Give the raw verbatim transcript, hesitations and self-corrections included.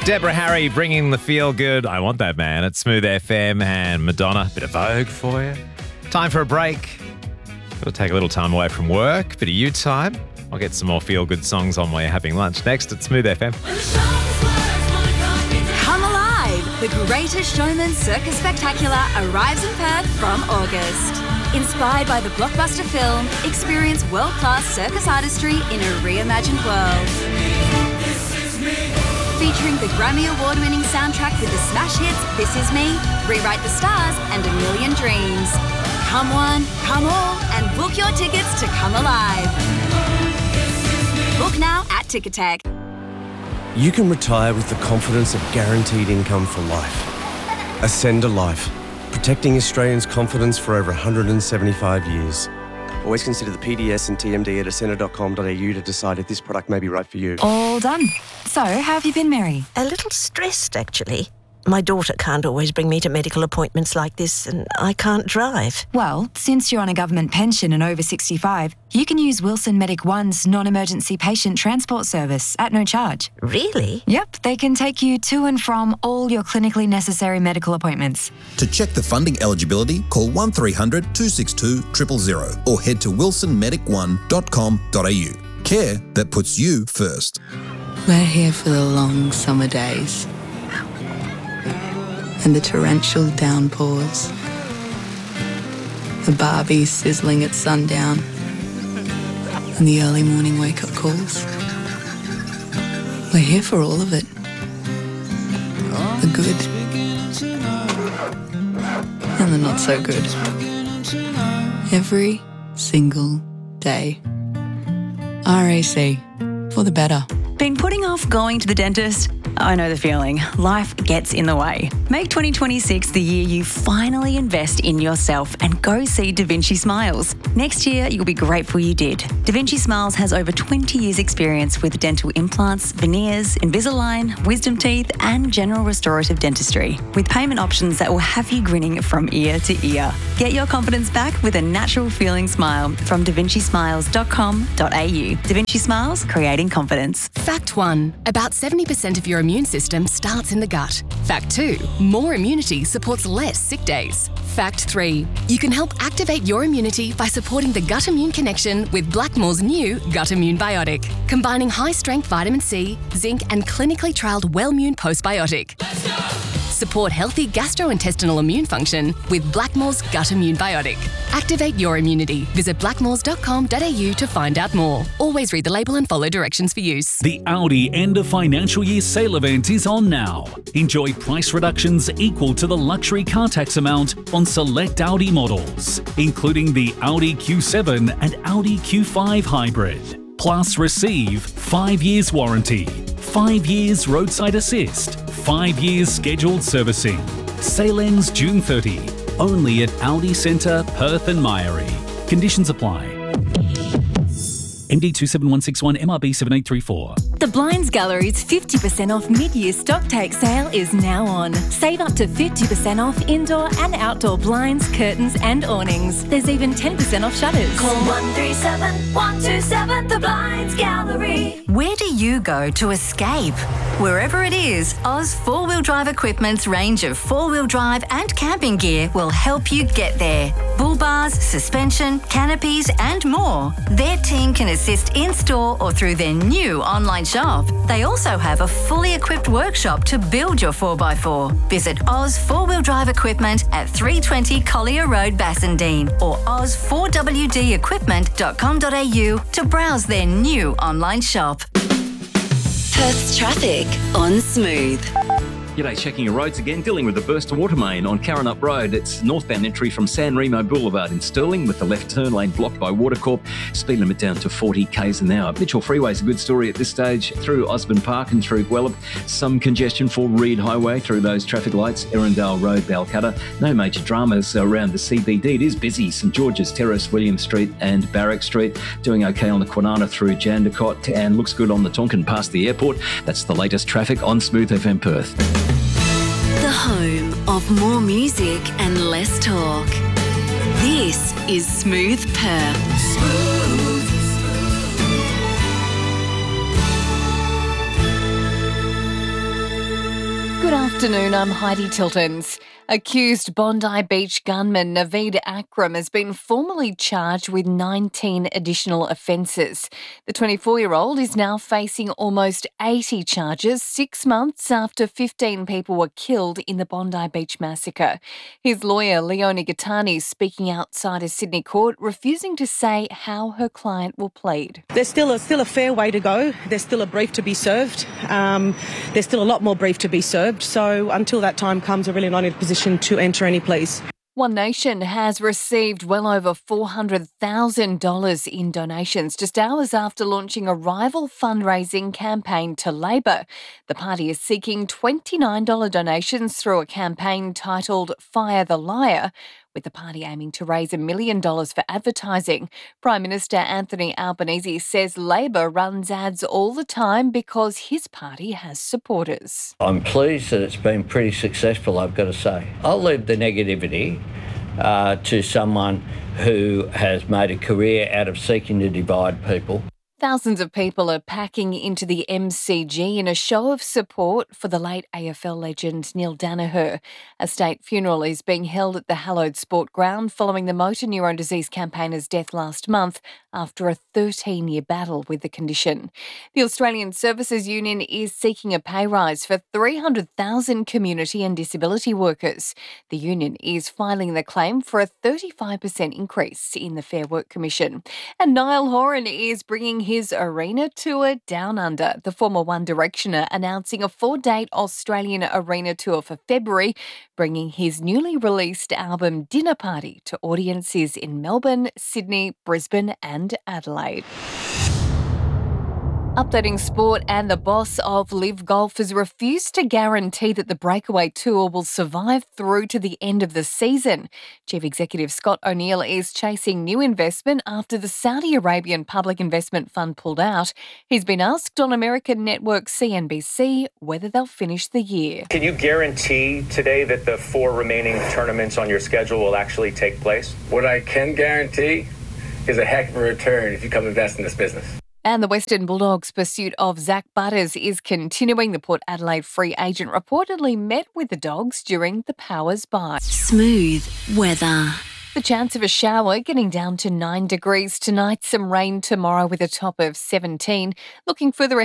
Deborah Harry bringing the feel good. I want that, man. At Smooth F M, and Madonna, bit of Vogue for you. Time for a break. Got to take a little time away from work, bit of you time. I'll get some more feel good songs on while you're having lunch. Next at Smooth F M. Come Alive! The Greatest Showman Circus Spectacular arrives in Perth from August. Inspired by the blockbuster film, experience world-class circus artistry in a reimagined world. Featuring the Grammy Award-winning soundtrack with the smash hits This Is Me, Rewrite the Stars and A Million Dreams. Come one, come all, and book your tickets to Come Alive. Book now at Ticketek. You can retire with the confidence of guaranteed income for life. Ascend a Life, protecting Australians' confidence for over one hundred seventy-five years. Always consider the P D S and T M D at ascender dot com dot a u to decide if this product may be right for you. All done. So, how have you been, Mary? A little stressed, actually. My daughter can't always bring me to medical appointments like this, and I can't drive. Well, since you're on a government pension and over sixty-five, you can use Wilson Medic One's non-emergency patient transport service at no charge. Really? Yep, they can take you to and from all your clinically necessary medical appointments. To check the funding eligibility, call one three hundred two six two zero zero zero or head to wilson medic one dot com dot a u. Care that puts you first. We're here for the long summer days and the torrential downpours, the Barbie sizzling at sundown, and the early morning wake-up calls. We're here for all of it. The good and the not so good. Every single day. R A C, for the better. Been putting off going to the dentist? I know the feeling. Life gets in the way. Make twenty twenty-six the year you finally invest in yourself and go see Da Vinci Smiles. Next year, you'll be grateful you did. Da Vinci Smiles has over twenty years experience with dental implants, veneers, Invisalign, wisdom teeth and general restorative dentistry, with payment options that will have you grinning from ear to ear. Get your confidence back with a natural feeling smile from da vinci smiles dot com dot a u. Da Vinci Smiles, creating confidence. Fact one, about seventy percent of your immune system starts in the gut. Fact two, more immunity supports less sick days. Fact three, you can help activate your immunity by supporting the gut immune connection with Blackmore's new Gut Immune Biotic, combining high-strength vitamin C, zinc and clinically trialled Wellmune Postbiotic. Support healthy gastrointestinal immune function with Blackmore's Gut Immune Biotic. Activate your immunity. Visit blackmores dot com dot a u to find out more. Always read the label and follow directions for use. The Audi end of financial year sale event is on now. Enjoy price reductions equal to the luxury car tax amount on select Audi models, including the Audi Q seven and Audi Q five Hybrid. Plus receive five years warranty, five years roadside assist, five years scheduled servicing. Sale ends June thirtieth. Only at Audi Centre, Perth and Myrie. Conditions apply. M D two seven one six one, M R B seven eight three four. The Blinds Gallery's fifty percent off mid-year stock take sale is now on. Save up to fifty percent off indoor and outdoor blinds, curtains and awnings. There's even ten percent off shutters. Call one three seven, one two seven, The Blinds Gallery. Where do you go to escape? Wherever it is, Oz Four Wheel Drive Equipment's range of four-wheel drive and camping gear will help you get there. Bull bars, suspension, canopies and more. Their team can assist in-store or through their new online shop. They also have a fully equipped workshop to build your four by four. Visit Oz Four Wheel Drive Equipment at three twenty Collier Road, Bassendean or oz four w d equipment dot com dot a u to browse their new online shop. Perth's traffic on Smooth. G'day, checking your roads again, dealing with the burst of water main on Karrinyup Road. It's northbound entry from San Remo Boulevard in Stirling with the left turn lane blocked by Watercorp. Speed limit down to forty k's an hour. Mitchell Freeway's a good story at this stage through Osborne Park and through Guelph. Some congestion for Reed Highway through those traffic lights. Erindale Road, Balcutta. No major dramas around the C B D. It is busy. St George's Terrace, William Street and Barrack Street. Doing okay on the Kwinana through Jandakot and looks good on the Tonkin past the airport. That's the latest traffic on Smooth F M Perth. The home of more music and less talk. This is Smooth Perth. Smooth. afternoon, I'm Heidi Tiltons. Accused Bondi Beach gunman Naveed Akram has been formally charged with nineteen additional offences. The twenty-four-year-old is now facing almost eighty charges six months after fifteen people were killed in the Bondi Beach massacre. His lawyer, Leonie Gattani, speaking outside a Sydney court, refusing to say how her client will plead. There's still a, still a fair way to go. There's still a brief to be served. Um, there's still a lot more brief to be served. So until that time comes, we're really not in a position to enter any pleas. One Nation has received well over four hundred thousand dollars in donations just hours after launching a rival fundraising campaign to Labor. The party is seeking twenty-nine dollars donations through a campaign titled Fire the Liar, with the party aiming to raise a million dollars for advertising. Prime Minister Anthony Albanese says Labor runs ads all the time because his party has supporters. I'm pleased that it's been pretty successful, I've got to say. I'll leave the negativity uh, to someone who has made a career out of seeking to divide people. Thousands of people are packing into the M C G in a show of support for the late A F L legend Neil Danaher. A state funeral is being held at the hallowed sport ground following the motor neurone disease campaigner's death last month after a thirteen-year battle with the condition. The Australian Services Union is seeking a pay rise for three hundred thousand community and disability workers. The union is filing the claim for a thirty-five percent increase in the Fair Work Commission. And Niall Horan is bringing his arena tour down under. The former One Directioner announcing a four-date Australian arena tour for February, bringing his newly released album Dinner Party to audiences in Melbourne, Sydney, Brisbane and Adelaide. Updating sport, and the boss of Live Golf has refused to guarantee that the Breakaway Tour will survive through to the end of the season. Chief Executive Scott O'Neill is chasing new investment after the Saudi Arabian Public Investment Fund pulled out. He's been asked on American network C N B C whether they'll finish the year. Can you guarantee today that the four remaining tournaments on your schedule will actually take place? What I can guarantee is a heck of a return if you come invest in this business. And the Western Bulldogs' pursuit of Zach Butters is continuing. The Port Adelaide free agent reportedly met with the Dogs during the Powers bye. Smooth weather. The chance of a shower getting down to nine degrees tonight. Some rain tomorrow with a top of seventeen. Looking further ahead.